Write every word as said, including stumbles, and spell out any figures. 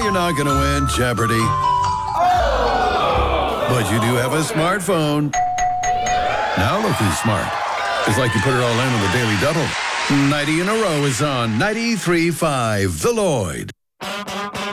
you're not going to win Jeopardy. But you do have a smartphone. Now look who's smart. It's like you put it all in on the Daily Double. ninety in a row is on ninety-three point five The Lloyd.